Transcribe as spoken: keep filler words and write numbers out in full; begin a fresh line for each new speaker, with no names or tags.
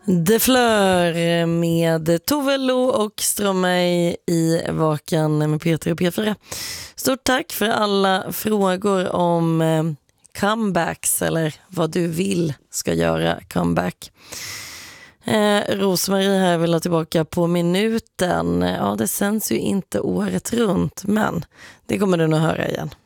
De Fleur med Tove Lo och Stromae i Vaken med Peter och P fyra. Stort tack för alla frågor om eh, comebacks eller vad du vill ska göra comeback. Eh, Rosmarie här vill ha tillbaka På minuten. Ja, det sänds ju inte året runt, men det kommer du nog höra igen.